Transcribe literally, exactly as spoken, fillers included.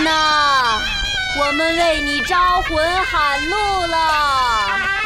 呐，我们为你招魂喊路了。